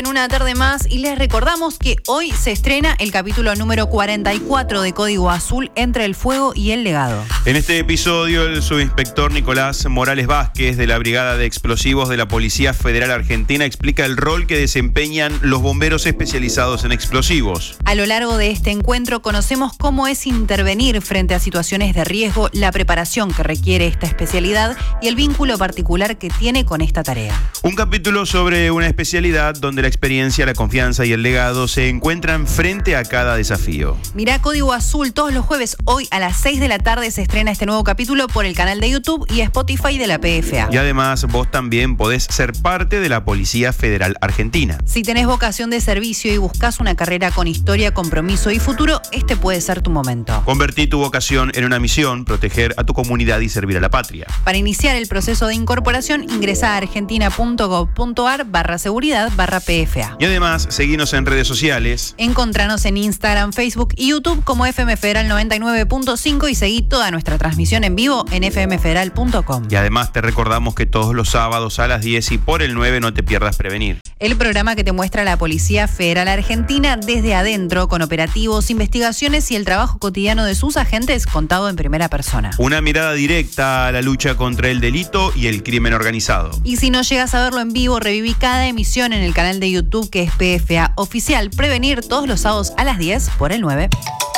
En una tarde más y les recordamos que hoy se estrena el capítulo número 44 de Código Azul, Entre el Fuego y el Legado. En este episodio, el subinspector Nicolás Morales Vázquez de la Brigada de Explosivos de la Policía Federal Argentina explica el rol que desempeñan los bomberos especializados en explosivos. A lo largo de este encuentro conocemos cómo es intervenir frente a situaciones de riesgo, la preparación que requiere esta especialidad y el vínculo particular que tiene con esta tarea. Un capítulo sobre una especialidad donde la experiencia, la confianza y el legado se encuentran frente a cada desafío. Mirá Código Azul todos los jueves. Hoy a las 6 de la tarde se estrena este nuevo capítulo por el canal de YouTube y Spotify de la PFA. Y además vos también podés ser parte de la Policía Federal Argentina. Si tenés vocación de servicio y buscas una carrera con historia, compromiso y futuro, este puede ser tu momento. Convertí tu vocación en una misión, proteger a tu comunidad y servir a la patria. Para iniciar el proceso de incorporación, ingresa a argentina.gov.ar/seguridad/PFA. Y además, seguinos en redes sociales. Encontranos en Instagram, Facebook y YouTube como FM Federal 99.5 y seguí toda nuestra transmisión en vivo en fmfederal.com. Y además te recordamos que todos los sábados a las 10 y por el 9 no te pierdas Prevenir. El programa que te muestra la Policía Federal Argentina desde adentro, con operativos, investigaciones y el trabajo cotidiano de sus agentes contado en primera persona. Una mirada directa a la lucha contra el delito y el crimen organizado. Y si no llegas a verlo en vivo, reviví cada emisión en el canal de YouTube que es PFA Oficial. Prevenir todos los sábados a las 10 por el 9.